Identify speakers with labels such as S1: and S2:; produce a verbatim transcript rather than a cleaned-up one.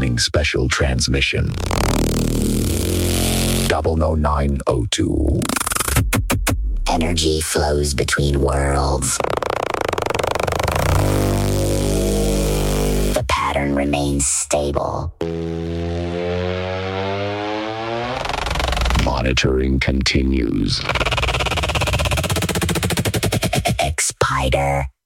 S1: Incoming special transmission. double oh nine oh two.
S2: Energy flows between worlds. The pattern remains stable.
S1: Monitoring continues.
S2: X-Spider.